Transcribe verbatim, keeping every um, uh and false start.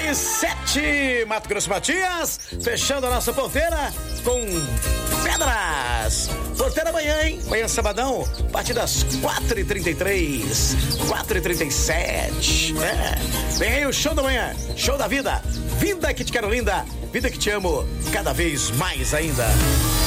e sete, Mato Grosso Matias, fechando a nossa porteira com Pedras. Porteira amanhã, hein? Amanhã, sabadão, a partir das quatro e trinta e três, quatro e trinta e sete. É. Vem aí o show da manhã, show da vida. Vida que te quero linda, vida que te amo cada vez mais ainda.